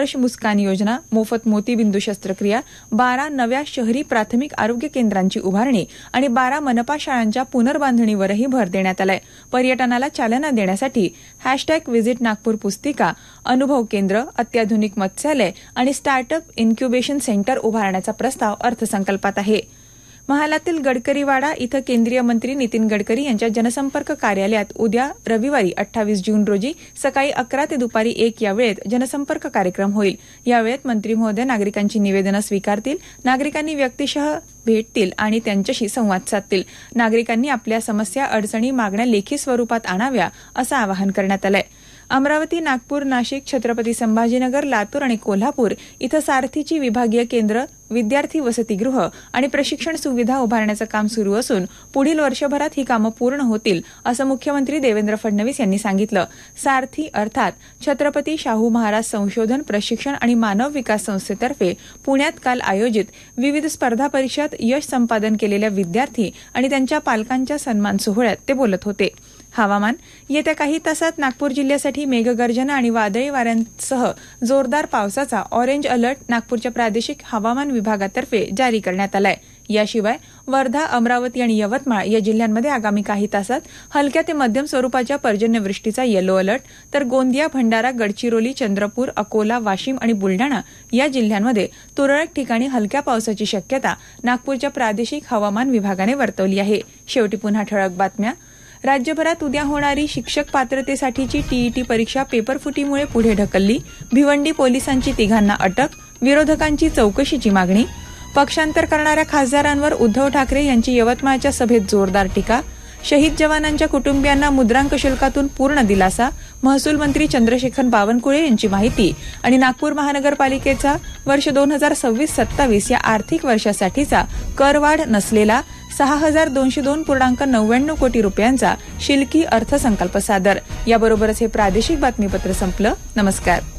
स्पर्श मुस्कान योजना, मोफत मोतीबिंदू शस्त्रक्रिया, 12 नव्या शहरी प्राथमिक आरोग्य केंद्रांची उभारणी आणि 12 मनपा शाळांच्या पुनर्बांधणीवरही भर देण्यात आलाय. पर्यटनाला चालना देण्यासाठी #व्हिजिट नागपूर पुस्तिका, अनुभव केंद्र, अत्याधुनिक मत्स्यालय आणि स्टार्टअप इन्क्युबेशन सेंटर उभारण्याचा प्रस्ताव अर्थसंकल्पात आहे. महालातील गडकरीवाडा इथं केंद्रीय मंत्री नितीन गडकरी यांच्या जनसंपर्क कार्यालयात उद्या रविवारी 28 जून रोजी सकाळी 11 ते दुपारी 1 या वेळेत जनसंपर्क कार्यक्रम होईल. या वेळेत मंत्री महोदय नागरिकांची निवेदनं स्वीकारतील, नागरिकांनी व्यक्तिशः भेटतील आणि त्यांच्याशी संवाद साधतील. नागरिकांनी आपल्या समस्या, अडचणी, मागण्या लेखी स्वरूपात आणाव्या असं आवाहन करण्यात आलंय. अमरावती, नागपूर, नाशिक, छत्रपती संभाजीनगर, लातूर आणि कोल्हापूर इथं सारथीची विभागीय केंद्र, विद्यार्थी वसतिगृह आणि प्रशिक्षण सुविधा उभारण्याचं काम सुरू असून पुढील वर्षभरात ही कामं पूर्ण होतील असं मुख्यमंत्री देवेंद्र फडणवीस यांनी सांगितलं. सारथी अर्थात छत्रपती शाहू महाराज संशोधन, प्रशिक्षण आणि मानव विकास संस्थेतर्फे पुण्यात काल आयोजित विविध स्पर्धा परीक्षात यश संपादन केलेल्या विद्यार्थी आणि त्यांच्या पालकांच्या सन्मान सोहळ्यात ते बोलत होते. हवामान. येत्या काही तासात नागपूर जिल्ह्यासाठी मेघगर्जना आणि वादळी वाऱ्यांसह जोरदार पावसाचा ऑरेंज अलर्ट नागपूरच्या प्रादेशिक हवामान विभागातर्फे जारी करण्यात आलाय. याशिवाय वर्धा, अमरावती आणि यवतमाळ या जिल्ह्यांमध्ये आगामी काही तासात हलक्या ते मध्यम स्वरूपाच्या पर्जन्यवृष्टीचा येलो अलर्ट, तर गोंदिया, भंडारा, गडचिरोली, चंद्रपूर, अकोला, वाशिम आणि बुलडाणा या जिल्ह्यांमध्ये तुरळक ठिकाणी हलक्या पावसाची शक्यता नागपूरच्या प्रादेशिक हवामान विभागाने वर्तवली आहे. शेवटी पुन्हा ठळक बातम्या. राज्यभरात उद्या होणारी शिक्षक पात्रतेसाठीची टीईटी परीक्षा पेपरफुटीमुळे पुढे ढकलली. भिवंडी पोलिसांची 3 अटक. विरोधकांची चौकशीची मागणी. पक्षांतर करणाऱ्या खासदारांवर उद्धव ठाकरे यांची यवतमाळच्या सभेत जोरदार टीका. शहीद जवानांच्या कुटुंबियांना मुद्रांक शुल्कातून पूर्ण दिलासा. महसूल मंत्री चंद्रशेखर बावनकुळे यांची माहिती. आणि नागपूर महानगरपालिकेचा वर्ष 2026-27 या आर्थिक वर्षासाठीचा करवाढ नसलेला 6,202.99 कोटी रुपयांचा शिल्की अर्थसंकल्प सादर. याबरोबरच हे प्रादेशिक बातमीपत्र संपलं. नमस्कार.